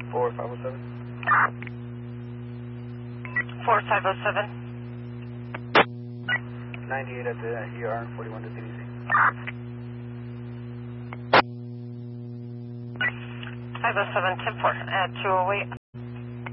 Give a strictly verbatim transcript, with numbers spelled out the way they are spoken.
four five oh seven. four five oh seven. ninety-eight at the E R, forty-one to C D C. five oh seven, ten four at two oh eight.